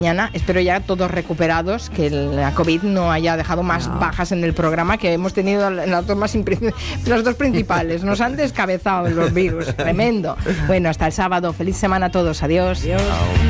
Mañana, espero ya todos recuperados, que la COVID no haya dejado más bajas en el programa, que hemos tenido las dos principales. Nos han descabezado los virus, tremendo. Bueno, hasta el sábado. Feliz semana a todos. Adiós. Adiós.